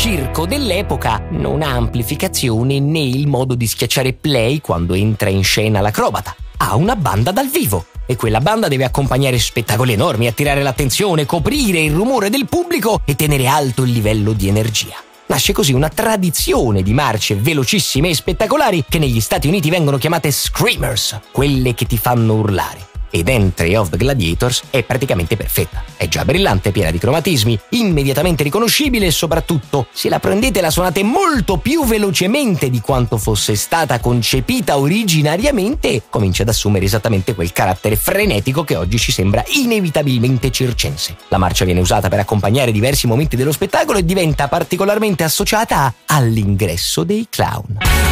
circo dell'epoca non ha amplificazione né il modo di schiacciare play quando entra in scena l'acrobata. Ha una banda dal vivo e quella banda deve accompagnare spettacoli enormi, attirare l'attenzione, coprire il rumore del pubblico e tenere alto il livello di energia. Nasce così una tradizione di marce velocissime e spettacolari che negli Stati Uniti vengono chiamate screamers, quelle che ti fanno urlare. Ed Entry of the Gladiators è praticamente perfetta. È già brillante, piena di cromatismi, immediatamente riconoscibile e soprattutto, se la prendete la suonate molto più velocemente di quanto fosse stata concepita originariamente, comincia ad assumere esattamente quel carattere frenetico che oggi ci sembra inevitabilmente circense. La marcia viene usata per accompagnare diversi momenti dello spettacolo e diventa particolarmente associata all'ingresso dei clown.